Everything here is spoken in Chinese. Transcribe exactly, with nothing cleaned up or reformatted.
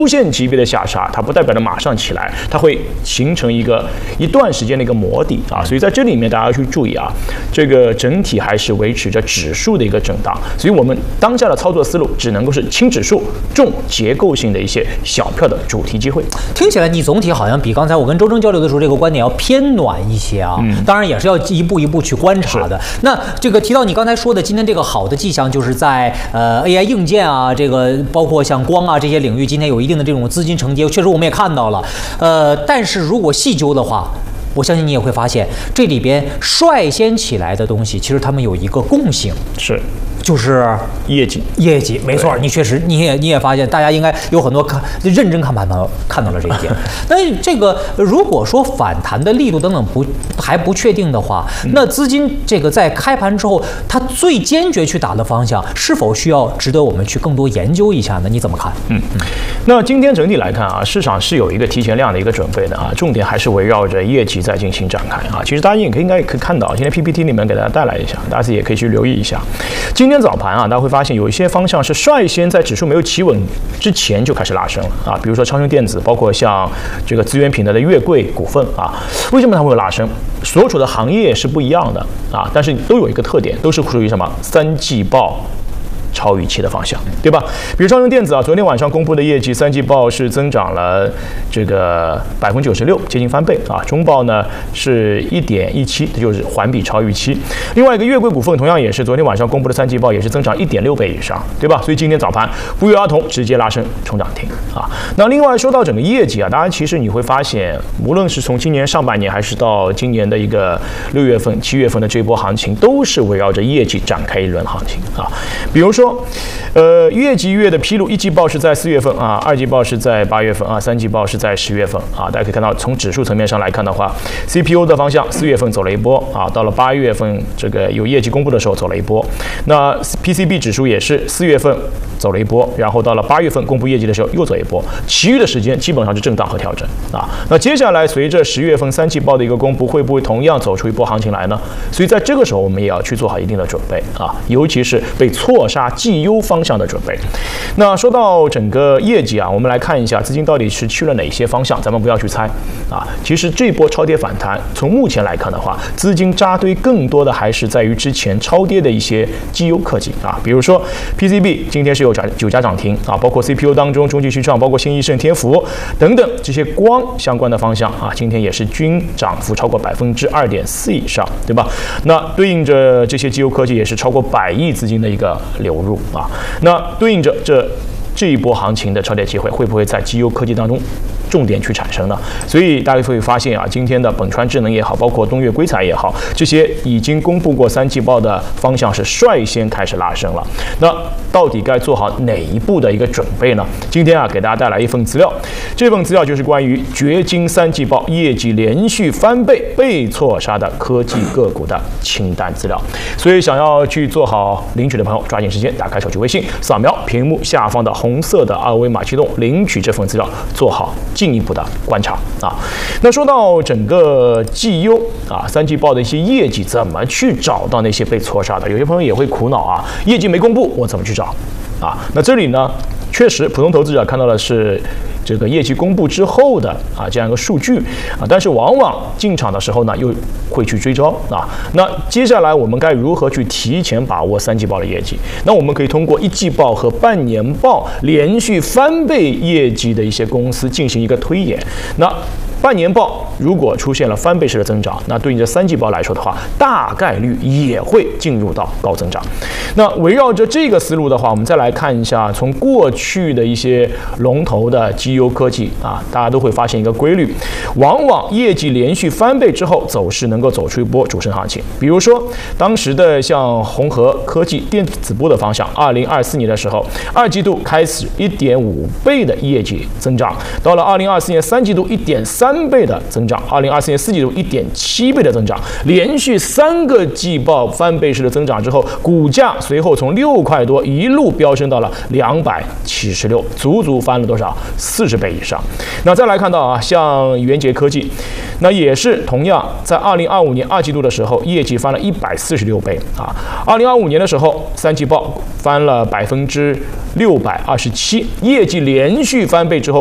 周线级别的下杀，它不代表着马上起来，它会形成一个一段时间的一个磨底啊，所以在这里面大家要去注意啊，这个整体还是维持着指数的一个震荡，所以我们当下的操作思路只能够是轻指数、重结构性的一些小票的主题机会。 听起来你总体好像比刚才我跟周正交流的时候这个观点要偏暖一些啊，嗯、当然也是要一步一步去观察的。那这个提到你刚才说的，今天这个好的迹象就是在呃 A I 硬件啊，这个包括像光啊这些领域，今天有一定的这种资金承接，确实我们也看到了。呃，但是如果细究的话，我相信你也会发现，这里边率先起来的东西，其实他们有一个共性， 是。 就是业绩， 业绩没错，你确实你也你也发现，大家应该有很多看认真看盘朋友看到了这一点。但这个如果说反弹的力度等等不还不确定的话，那资金这个在开盘之后，它最坚决去打的方向，是否需要值得我们去更多研究一下呢？你怎么看？ 嗯，那今天整体来看啊，市场是有一个提前量的一个准备的啊，重点还是围绕着业绩在进行展开啊。其实大家也可以应该也可以看到，今天 P P T 里面给大家带来一下，大家也可以去留意一下。今天早盘啊，大家会发现有一些方向是率先在指数没有企稳之前就开始拉升了啊，比如说昌盛电子，包括像这个资源品的的月桂股份啊，为什么它会有拉升？所处的行业是不一样的啊，但是都有一个特点，都是属于什么三季报超预期的方向，对吧？比如昌盛电子啊，昨天晚上公布的业绩，三季报是增长了这个百分之九十六，接近翻倍啊。中报呢是一点一七，这就是环比超预期。另外一个月桂股份同样也是昨天晚上公布的三季报，也是增长一点六倍以上，对吧？所以今天早盘不约而同直接拉升冲涨停啊。那另外说到整个业绩啊，大家其实你会发现，无论是从今年上半年还是到今年的一个六月份、七月份的这波行情，都是围绕着业绩展开一轮行情啊。比如说。说，呃，月级月的披露，一季报是在四月份啊，二季报是在八月份啊，三季报是在十月份啊。大家可以看到，从指数层面上来看的话 ，C P U 的方向，四月份走了一波啊，到了八月份这个有业绩公布的时候走了一波。那 P C B 指数也是四月份走了一波，然后到了八月份公布业绩的时候又走一波，其余的时间基本上是震荡和调整啊。那接下来随着十月份三季报的一个公布，会不会同样走出一波行情来呢？所以在这个时候，我们也要去做好一定的准备啊，尤其是被错杀绩优方向的准备。那说到整个业绩啊，我们来看一下资金到底是去了哪些方向，咱们不要去猜啊。其实这波超跌反弹，从目前来看的话，资金扎堆更多的还是在于之前超跌的一些绩优科技啊，比如说 P C B 今天是有九家涨停啊，包括 C P U 当中中继续创，包括新易盛、天福等等这些光相关的方向啊，今天也是均涨幅超过百分之二点四以上，对吧？那对应着这些绩优科技也是超过百亿资金的一个流入啊，那对应着这这一波行情的超跌机会会不会在绩优科技当中重点去产生呢？所以大家会发现啊，今天的本川智能也好，包括东岳硅材也好，这些已经公布过三季报的方向是率先开始拉升了。那到底该做好哪一步的一个准备呢？今天啊，给大家带来一份资料，这份资料就是关于掘金三季报业绩连续翻倍被错杀的科技个股的清单资料。所以想要去做好领取的朋友，抓紧时间打开手机微信，扫描屏幕下方的红色的二维码启动，领取这份资料，做好进一步的观察啊。那说到整个绩优啊，三季报的一些业绩，怎么去找到那些被错杀的？有些朋友也会苦恼啊，业绩没公布，我怎么去找啊？那这里呢，确实普通投资者看到的是这个业绩公布之后的啊这样一个数据啊，但是往往进场的时候呢，又会去追招啊。那接下来我们该如何去提前把握三季报的业绩？那我们可以通过一季报和半年报连续翻倍业绩的一些公司进行一个推演。那半年报如果出现了翻倍式的增长，那对应着三季报来说的话，大概率也会进入到高增长。那围绕着这个思路的话，我们再来看一下从过去的一些龙头的绩优科技啊，大家都会发现一个规律，往往业绩连续翻倍之后，走势能够走出一波主升行情。比如说当时的像宏和科技电子波的方向，二零二四年的时候，二季度开始一点五倍的业绩增长，到了二零二四年三季度一点三三倍的增长，二零二四年四季度一点七倍的增长，连续三个季报翻倍式的增长之后，股价随后从六块多一路飙升到了两百七十六，足足翻了多少？四十倍以上。那再来看到啊，像元捷科技，那也是同样在二零二五年二季度的时候，业绩翻了一百四十六倍啊。二零二五年的时候，三季报翻了百分之六百二十七，业绩连续翻倍之后，